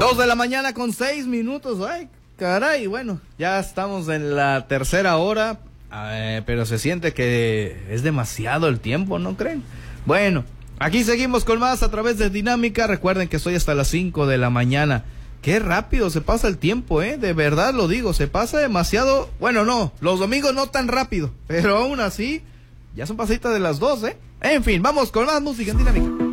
2:06 a.m. Ay, caray, bueno, ya estamos en la tercera hora, pero se siente que es demasiado el tiempo, ¿no creen? Bueno, aquí seguimos con más a través de Dinámica. Recuerden que estoy hasta las 5 de la mañana. Qué rápido se pasa el tiempo, de verdad lo digo, se pasa demasiado. Bueno, no, los domingos no tan rápido, pero aún así, ya son pasitas de las 2, En fin, vamos con más música en Dinámica.